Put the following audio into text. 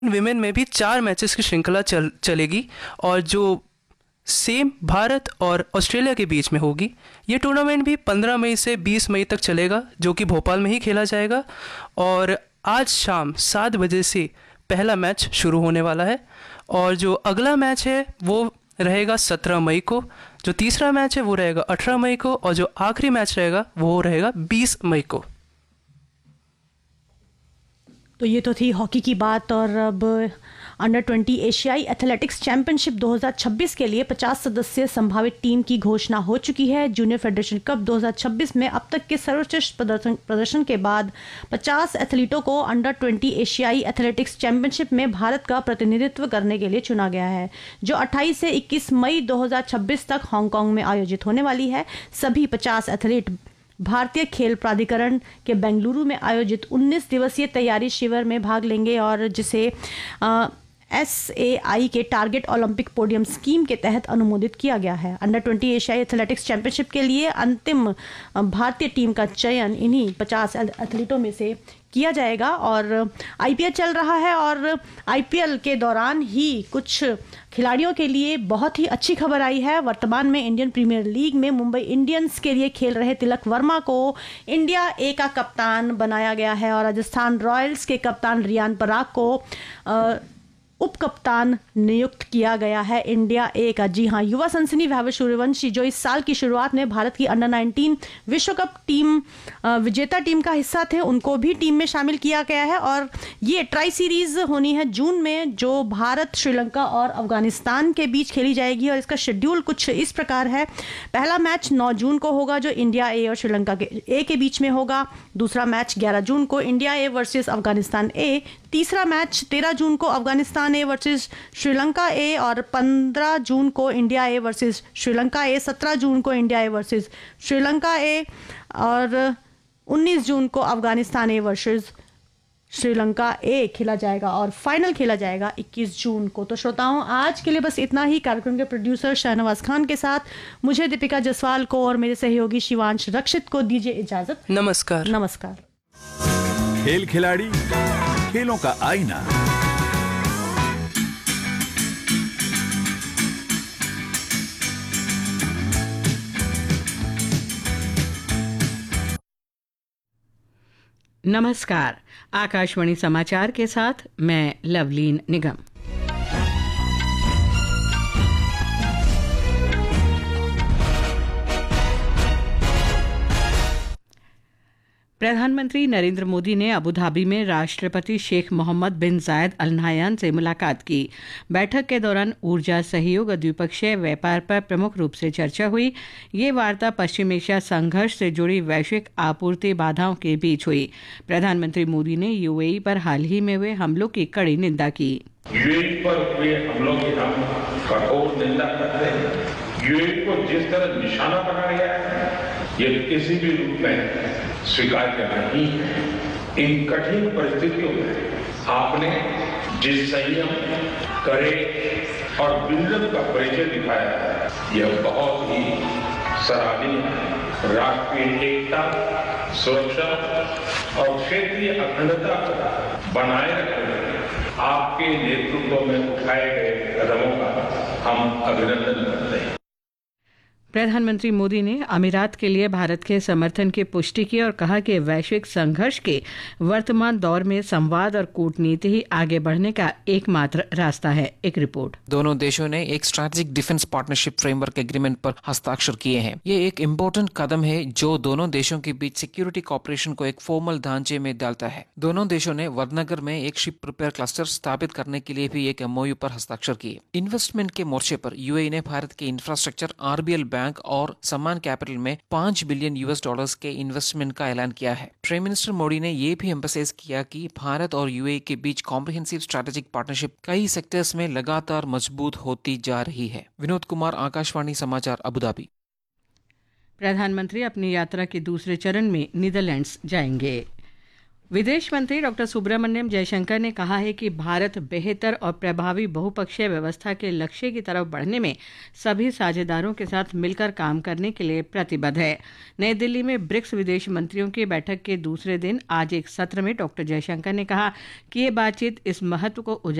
Women में भी 4 matches की श्रृंखला चलेगी, और जो सेम भारत और ऑस्ट्रेलिया के बीच में होगी। ये टूर्नामेंट भी 15 मई से 20 मई तक चलेगा, जो कि भोपाल में ही खेला जाएगा। और आज शाम 7 बजे से पहला मैच शुरू होने वाला है, और जो अगला मैच है वो रहेगा 17 मई को, जो तीसरा मैच है वो रहेगा 18 मई को, और जो आखिरी मैच रहेगा वो रहेगा 20 मई को। तो ये तो थी हॉकी की बात। और अब अंडर-20 एशियाई एथलेटिक्स चैंपियनशिप 2026 के लिए 50 सदस्यीय संभावित टीम की घोषणा हो चुकी है। जूनियर फेडरेशन कप 2026 में अब तक के सर्वश्रेष्ठ प्रदर्शन के बाद 50 एथलीटों को अंडर-20 एशियाई एथलेटिक्स चैंपियनशिप में भारत का प्रतिनिधित्व करने के लिए चुना गया है, जो 28 से 21 मई 2026 तक हांगकांग में आयोजित होने वाली है। सभी 50 एथलीट भारतीय खेल प्राधिकरण के बेंगलुरु में आयोजित 19 दिवसीय तैयारी शिविर में भाग लेंगे, और जिसे SAI के टारगेट ओलंपिक पोडियम स्कीम के तहत अनुमोदित किया गया है। अंडर-20 एशियाई एथलेटिक्स चैंपियनशिप के लिए अंतिम भारतीय टीम का चयन इन्हीं 50 एथलीटों में से किया जाएगा। और IPL चल रहा है, और IPL के दौरान ही कुछ खिलाड़ियों के लिए बहुत ही अच्छी खबर आई है। वर्तमान में इंडियन प्रीमियर लीग में मुंबई इंडियंस के लिए खेल रहे तिलक वर्मा को इंडिया ए का कप्तान बनाया गया है, और राजस्थान रॉयल्स के कप्तान रियान पराग को उप कप्तान नियुक्त किया गया है इंडिया ए का। जी हाँ, युवा सनसनी वैभव सूर्यवंशी, जो इस साल की शुरुआत में भारत की अंडर-19 विश्व कप टीम विजेता टीम का हिस्सा थे, उनको भी टीम में शामिल किया गया है। और ये ट्राई सीरीज होनी है जून में, जो भारत, श्रीलंका और अफगानिस्तान के बीच खेली जाएगी। और इसका शेड्यूल कुछ इस प्रकार है। पहला मैच 9 जून को होगा, जो इंडिया ए और श्रीलंका के बीच में होगा। दूसरा मैच 11 जून को इंडिया ए वर्सेस अफगानिस्तान ए। तीसरा मैच 13 जून को अफगानिस्तान ए वर्सेस श्रीलंका ए, और 15 जून को इंडिया ए वर्सेस श्रीलंका ए। 17 जून को इंडिया ए वर्सेस श्रीलंका ए, और 19 जून को अफगानिस्तान ए वर्सेस श्रीलंका ए खेला जाएगा, और फाइनल खेला जाएगा 21 जून को। तो श्रोताओं, आज के लिए बस इतना ही। कार्यक्रम के प्रोड्यूसर शाहनवाज खान के साथ मुझे दीपिका जसवाल को और मेरे सहयोगी शिवांश रक्षित को दीजिए इजाजत। नमस्कार। नमस्कार। खेल खिलाड़ी, खेलों का आईना। नमस्कार। आकाशवाणी समाचार के साथ मैं लवलीन निगम। प्रधानमंत्री नरेंद्र मोदी ने अबू धाबी में राष्ट्रपति शेख मोहम्मद बिन जायद अल नाह्यान से मुलाकात की। बैठक के दौरान ऊर्जा सहयोग और द्विपक्षीय व्यापार पर प्रमुख रूप से चर्चा हुई। ये वार्ता पश्चिम एशिया संघर्ष से जुड़ी वैश्विक आपूर्ति बाधाओं के बीच हुई। प्रधानमंत्री मोदी ने UAE पर हाल ही में हुए हमलों की कड़ी निंदा की। UAE पर हुए हमलों की हम कठोर निंदा करते हैं। UAE को जिस तरह निशाना बनाया गया है, ये किसी भी रूप में स्वीकार्य नहीं है। इन कठिन परिस्थितियों में आपने जिस संयम, करेज और विजन का परिचय दिखाया है, यह बहुत ही सराहनीय है। राष्ट्रीय एकता, सुरक्षा और क्षेत्रीय अखंडता को बनाए रखने में आपके नेतृत्व में उठाए गए कदमों का हम अभिनंदन करते हैं। प्रधानमंत्री मोदी ने अमीरात के लिए भारत के समर्थन की पुष्टि की और कहा कि वैश्विक संघर्ष के वर्तमान दौर में संवाद और कूटनीति ही आगे बढ़ने का एकमात्र रास्ता है। एक रिपोर्ट। दोनों देशों ने एक strategic defence partnership framework agreement पर हस्ताक्षर किए हैं। ये एक इम्पोर्टेंट कदम है जो दोनों देशों के बीच सिक्योरिटी कॉपरेशन को एक फॉर्मल ढांचे में डालता है। दोनों देशों ने वडनगर में एक शिप रिपेयर क्लस्टर स्थापित करने के लिए भी एक MOU पर हस्ताक्षर किए। इन्वेस्टमेंट के मोर्चे पर UAE ने भारत के इंफ्रास्ट्रक्चर, RBL बैंक और सम्मान कैपिटल में $5 बिलियन के इन्वेस्टमेंट का ऐलान किया है। प्राइम मिनिस्टर मोदी ने यह भी एम्फसाइज किया कि भारत और UAE के बीच कॉम्प्रिहेंसिव स्ट्रैटेजिक पार्टनरशिप कई सेक्टर्स में लगातार मजबूत होती जा रही है। विनोद कुमार, आकाशवाणी समाचार, अबू धाबी। प्रधानमंत्री अपनी यात्रा के दूसरे चरण में नीदरलैंड्स जाएंगे। विदेश मंत्री डॉक्टर सुब्रमण्यम जयशंकर ने कहा है कि भारत बेहतर और प्रभावी बहुपक्षीय व्यवस्था के लक्ष्य की तरफ बढ़ने में सभी साझेदारों के साथ मिलकर काम करने के लिए प्रतिबद्ध है। नई दिल्ली में ब्रिक्स विदेश मंत्रियों की बैठक के दूसरे दिन आज एक सत्र में डॉक्टर जयशंकर ने कहा कि ये बातचीत इस महत्व को